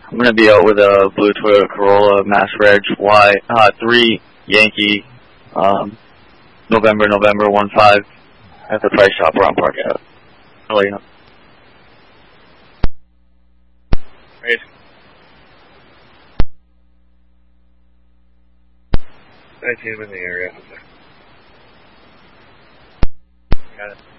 I'm going to be out with a blue Toyota Corolla, Mass Reg Y3 Yankee, November 15 at the Price Shop around Park Ave. I'll let you know. Right. I see him in the area. Got it.